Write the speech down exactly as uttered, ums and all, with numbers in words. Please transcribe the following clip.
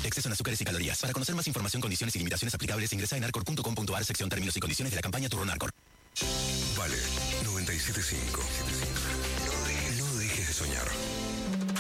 Exceso en azúcares y calorías. Para conocer más información, condiciones y limitaciones aplicables, ingresa en arcor punto com punto ar, sección términos y condiciones de la campaña Turrón Arcor. Vale, noventa y siete punto cinco. No dejes de soñar.